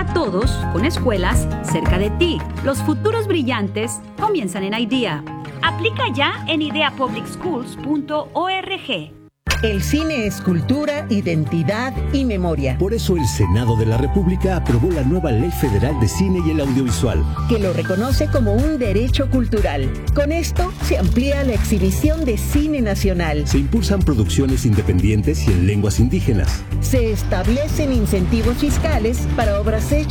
para todos con escuelas cerca de ti. Los futuros brillantes comienzan en IDEA. Aplica ya en ideapublicschools.org. El cine es cultura, identidad y memoria. Por eso el Senado de la República aprobó la nueva Ley Federal de Cine y el Audiovisual, que lo reconoce como un derecho cultural. Con esto se amplía la exhibición de cine nacional. Se impulsan producciones independientes y en lenguas indígenas. Se establecen incentivos fiscales para obras hechas